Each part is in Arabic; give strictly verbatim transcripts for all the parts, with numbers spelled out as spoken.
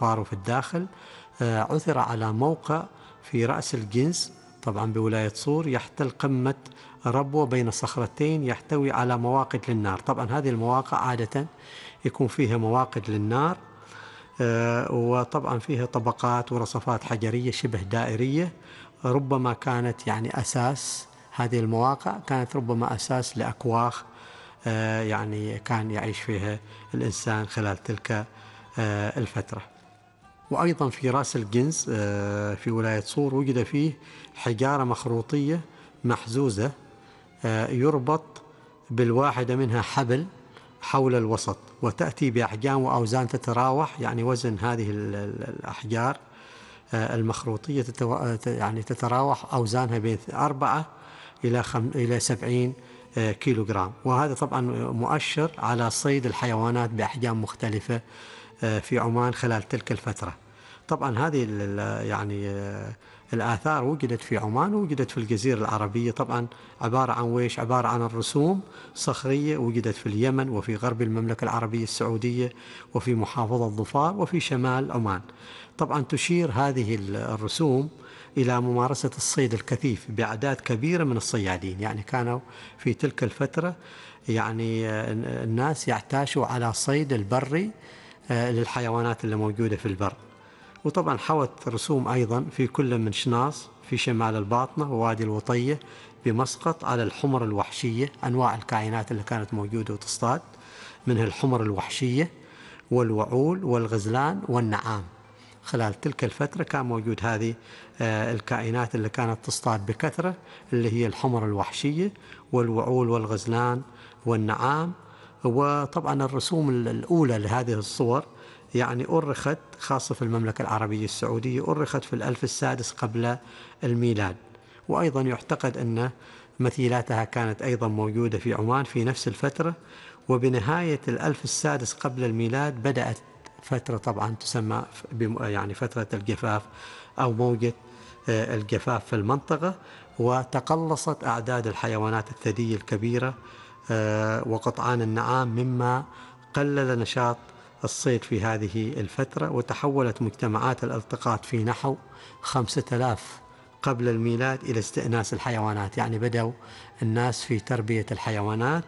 الظفار وفي الداخل. عثر على موقع في رأس الجنز طبعا بولاية صور يحتل قمة ربوة بين صخرتين يحتوي على مواقد للنار. طبعا هذه المواقع عادة يكون فيها مواقد للنار، وطبعا فيها طبقات ورصفات حجرية شبه دائرية، ربما كانت يعني أساس هذه المواقع، كانت ربما أساس لأكواخ يعني كان يعيش فيها الإنسان خلال تلك الفترة. وأيضا في رأس الجنز في ولاية صور وجد فيه حجارة مخروطية محزوزة يربط بالواحدة منها حبل حول الوسط، وتأتي بأحجام وأوزان تتراوح، يعني وزن هذه الأحجار المخروطية يعني تتراوح أوزانها بين أربعة إلى خم... إلى سبعين كيلو جرام. وهذا طبعا مؤشر على صيد الحيوانات بأحجام مختلفة في عمان خلال تلك الفترة. طبعا هذه يعني الآثار وجدت في عمان ووجدت في الجزيرة العربية، طبعا عبارة عن ويش عبارة عن الرسوم صخرية وجدت في اليمن وفي غرب المملكة العربية السعودية وفي محافظة ظفار وفي شمال عمان. طبعا تشير هذه الرسوم إلى ممارسة الصيد الكثيف بأعداد كبيرة من الصيادين، يعني كانوا في تلك الفترة يعني الناس يعتاشوا على صيد البري للحيوانات اللي موجودة في البر. وطبعا حوت رسوم أيضا في كل من شناص في شمال الباطنة ووادي الوطية بمسقط على الحمر الوحشية، أنواع الكائنات اللي كانت موجودة وتصطاد منها الحمر الوحشية والوعول والغزلان والنعام. خلال تلك الفترة كان موجود هذه الكائنات اللي كانت تصطاد بكثرة، اللي هي الحمر الوحشية والوعول والغزلان والنعام. وطبعا الرسوم الأولى لهذه الصور يعني أرخت خاصة في المملكة العربية السعودية، أرخت في الألف السادس قبل الميلاد. وأيضا يعتقد أن مثيلاتها كانت أيضا موجودة في عمان في نفس الفترة. وبنهاية الألف السادس قبل الميلاد بدأت فترة طبعا تسمى يعني فترة الجفاف أو موجة الجفاف في المنطقة، وتقلصت أعداد الحيوانات الثديية الكبيرة وقطعان النعام، مما قلل نشاط الصيد في هذه الفترة. وتحولت مجتمعات الالتقاط في نحو خمسة آلاف قبل الميلاد إلى استئناس الحيوانات، يعني بدأوا الناس في تربية الحيوانات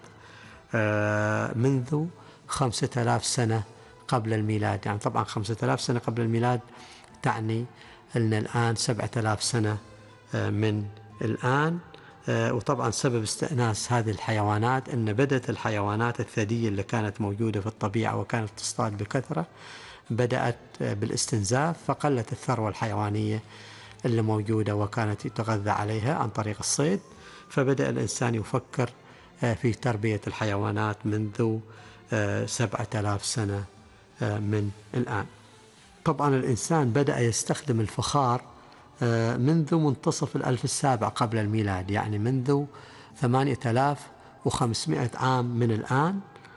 منذ خمسة آلاف سنة قبل الميلاد. يعني طبعا خمسة آلاف سنة قبل الميلاد تعني أن الآن سبعة آلاف سنة من الآن. وطبعا سبب استئناس هذه الحيوانات أن بدأت الحيوانات الثديية اللي كانت موجودة في الطبيعة وكانت تصطاد بكثرة بدأت بالاستنزاف، فقلت الثروة الحيوانية اللي موجودة وكانت يتغذى عليها عن طريق الصيد. فبدأ الإنسان يفكر في تربية الحيوانات منذ سبعة آلاف سنة من الآن. طبعا الإنسان بدأ يستخدم الفخار منذ منتصف الألف السابع قبل الميلاد، يعني منذ ثمانية آلاف وخمسمائة عام من الآن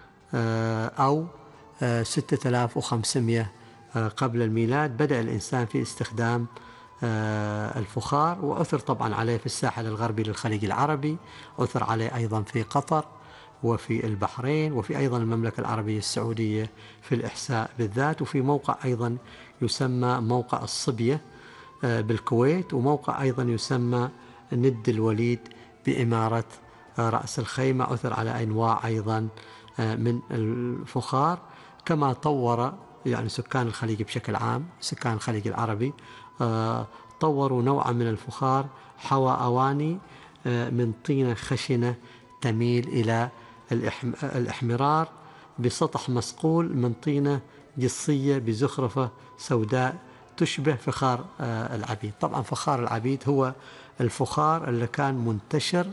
أو ستة آلاف وخمسمائة قبل الميلاد بدأ الإنسان في استخدام الفخار. وأثر طبعا عليه في الساحل الغربي للخليج العربي، أثر عليه أيضا في قطر وفي البحرين وفي أيضا المملكة العربية السعودية في الإحساء بالذات، وفي موقع أيضا يسمى موقع الصبية بالكويت، وموقع أيضا يسمى ند الوليد بإمارة رأس الخيمة. أثر على أنواع أيضا من الفخار. كما طور يعني سكان الخليج بشكل عام، سكان الخليج العربي طوروا نوعا من الفخار حوى أواني من طينة خشنة تميل إلى الإحمرار بسطح مسقول من طينة جصية بزخرفة سوداء تشبه فخار العبيد. طبعا فخار العبيد هو الفخار اللي كان منتشر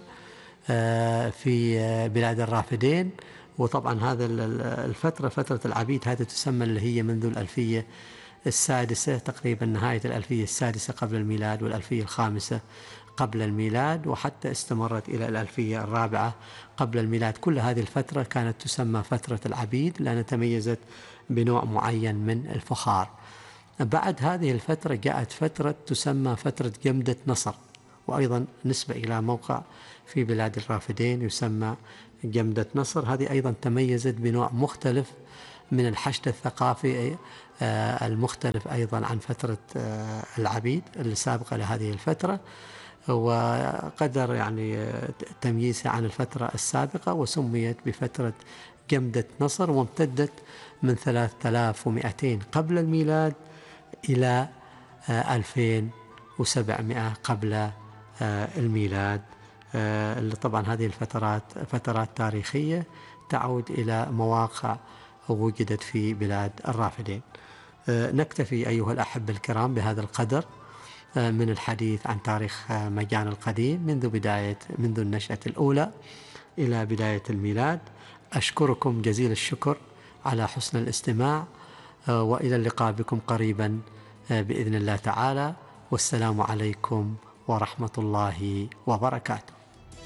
في بلاد الرافدين. وطبعا هذا الفترة فترة العبيد هذه تسمى اللي هي منذ الألفية السادسة تقريبا، نهاية الألفية السادسة قبل الميلاد والألفية الخامسة قبل الميلاد، وحتى استمرت إلى الألفية الرابعة قبل الميلاد. كل هذه الفترة كانت تسمى فترة العبيد لأنها تميزت بنوع معين من الفخار. بعد هذه الفترة جاءت فترة تسمى فترة جمدة نصر، وأيضا نسبة إلى موقع في بلاد الرافدين يسمى جمدة نصر. هذه أيضا تميزت بنوع مختلف من الحشد الثقافي المختلف أيضا عن فترة العبيد السابقة لهذه الفترة، وقدر يعني تمييزها عن الفترة السابقة، وسميت بفترة جمدة نصر، وامتدت من ثلاثة آلاف ومئتين قبل الميلاد إلى ألفين وسبعمائة قبل الميلاد. اللي طبعا هذه الفترات فترات تاريخية تعود إلى مواقع وجدت في بلاد الرافدين. نكتفي أيها الأحبة الكرام بهذا القدر من الحديث عن تاريخ مجان القديم منذ بداية منذ النشأة الأولى إلى بداية الميلاد. أشكركم جزيل الشكر على حسن الاستماع، وإلى اللقاء بكم قريبا بإذن الله تعالى، والسلام عليكم ورحمة الله وبركاته.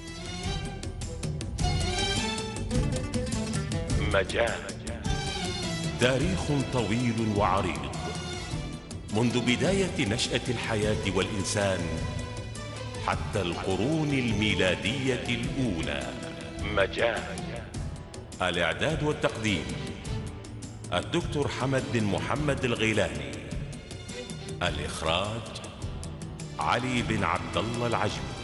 مجان تاريخ طويل وعريض منذ بداية نشأة الحياة والإنسان حتى القرون الميلادية الأولى. مجان. الإعداد والتقديم الدكتور حمد بن محمد الغيلاني. الإخراج علي بن عبد الله العجمي.